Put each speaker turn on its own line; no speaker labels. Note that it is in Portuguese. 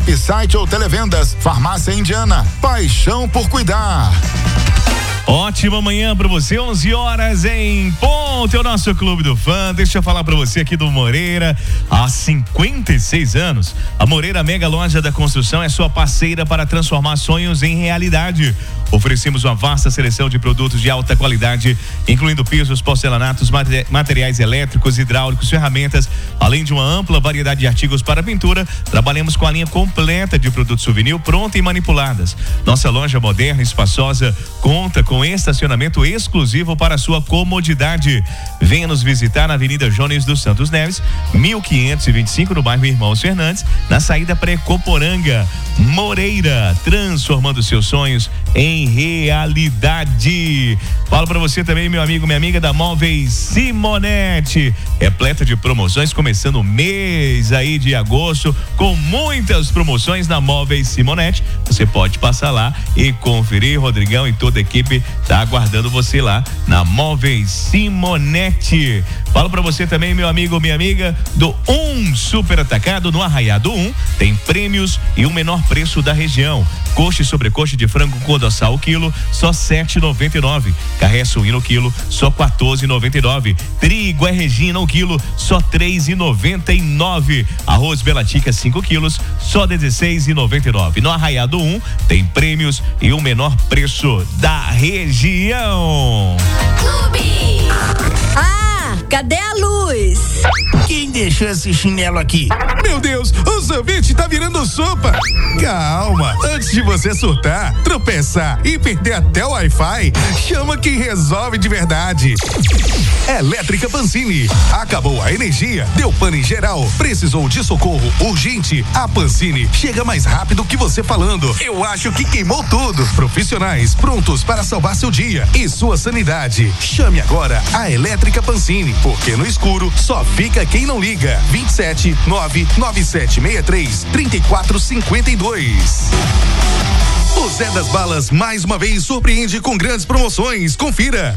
app, site ou televendas. Farmácia Indiana. Paixão por cuidar.
Ótima manhã pra você, 11 horas em ponto, é o nosso Clube do Fã. Deixa eu falar pra você aqui do Moreira. Há 56 anos, a Moreira Mega Loja da Construção é sua parceira para transformar sonhos em realidade. Oferecemos uma vasta seleção de produtos de alta qualidade, incluindo pisos, porcelanatos, materiais elétricos, hidráulicos, ferramentas, além de uma ampla variedade de artigos para pintura. Trabalhamos com a linha completa de produtos souvenir pronta e manipuladas. Nossa loja moderna e espaçosa conta com estacionamento exclusivo para sua comodidade. Venha nos visitar na Avenida Jones dos Santos Neves, 1525, no bairro Irmãos Fernandes, na saída para Ecoporanga. Moreira, transformando seus sonhos em realidade. Falo para você também, meu amigo, minha amiga da Móveis Simonetti, repleta de promoções, começando o mês aí de agosto, com muitas promoções na Móveis Simonetti. Você pode passar lá e conferir. Rodrigão e toda a equipe tá aguardando você lá na Móveis Simonetti. Falo para você também, meu amigo, minha amiga, do Super Atacado. No Arraiado tem prêmios e o menor preço da região. Coxa e sobrecoxa de frango codossal o quilo, só R$7,99. Carré suíno o quilo, só R$14,99. Trigo é Regina o quilo, só R$3,99. Arroz Belatica 5 quilos, só R$16,99. No Arraiado tem prêmios e o menor preço da região.
Clube. Cadê a luz?
Quem deixou esse chinelo aqui?
Meu Deus, o sorvete tá virando sopa. Calma, antes de você surtar, tropeçar e perder até o Wi-Fi, chama quem resolve de verdade. Elétrica Pancini. Acabou a energia, deu pane em geral, precisou de socorro urgente. A Pancini chega mais rápido que você falando. Eu acho que queimou tudo. Profissionais prontos para salvar seu dia e sua sanidade. Chame agora a Elétrica Pancini, porque no escuro só fica quem não liga. 27 99763 3452. O Zé das Balas mais uma vez surpreende com grandes promoções. Confira.